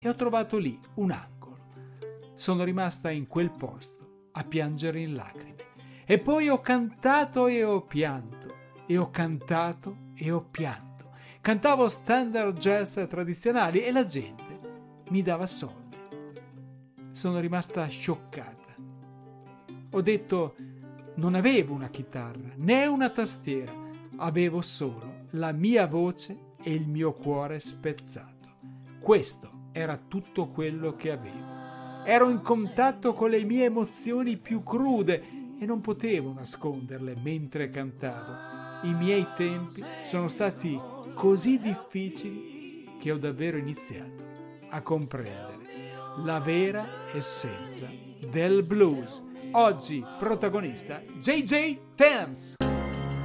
e ho trovato lì un angolo. Sono rimasta in quel posto a piangere in lacrime. E poi ho cantato e ho pianto, e ho cantato e ho pianto. Cantavo standard jazz tradizionali e la gente mi dava soldi. Sono rimasta scioccata. Ho detto: non avevo una chitarra né una tastiera, avevo solo la mia voce e il mio cuore spezzato. Questo era tutto quello che avevo. Ero in contatto con le mie emozioni più crude e non potevo nasconderle mentre cantavo. I miei tempi sono stati così difficili che ho davvero iniziato a comprendere la vera essenza del blues. Oggi protagonista JJ Thames.